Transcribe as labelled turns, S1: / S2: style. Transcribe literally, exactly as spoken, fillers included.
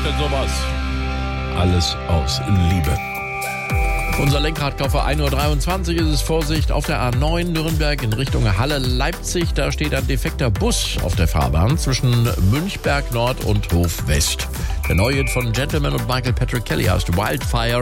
S1: denn sowas?
S2: Alles aus Liebe.
S1: Unser Lenkrad für ein Uhr dreiundzwanzig ist es. Vorsicht auf der A neun Nürnberg in Richtung Halle-Leipzig. Da steht ein defekter Bus auf der Fahrbahn zwischen Münchberg Nord und Hof West. Der neue Hit von Gentleman und Michael Patrick Kelly heißt Wildfire.